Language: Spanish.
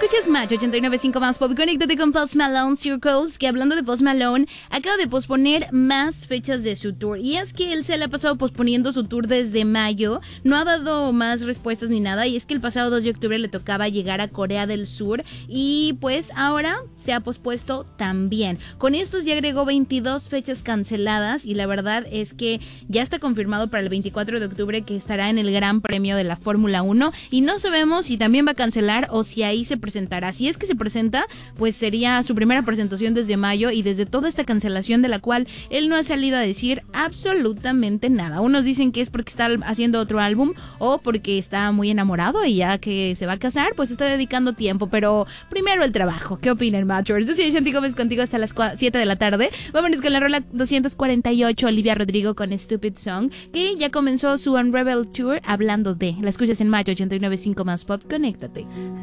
Escuchas Match 89.5 más Pop. Conéctate con Post Malone Circles, que hablando de Post Malone, acaba de posponer más fechas de su tour. Y es que él se le ha pasado posponiendo su tour desde mayo. No ha dado más respuestas ni nada. Y es que el pasado 2 de octubre le tocaba llegar a Corea del Sur. Y pues ahora se ha pospuesto también. Con estos ya agregó 22 fechas canceladas. Y la verdad es que ya está confirmado para el 24 de octubre que estará en el Gran Premio de la Fórmula 1. Y no sabemos si también va a cancelar o si ahí se presentará. Si es que se presenta, pues sería su primera presentación desde mayo y desde toda esta cancelación de la cual él no ha salido a decir absolutamente nada. Unos dicen que es porque está haciendo otro álbum o porque está muy enamorado y ya que se va a casar, pues está dedicando tiempo, pero primero el trabajo. ¿Qué opinan, Matchers? Yo soy Shanti Gómez contigo hasta las 7 de la tarde. Vámonos con la rola 248, Olivia Rodrigo con Stupid Song, que ya comenzó su Unravel Tour hablando de. La escuchas en Match 89.5 más Pop. Conéctate.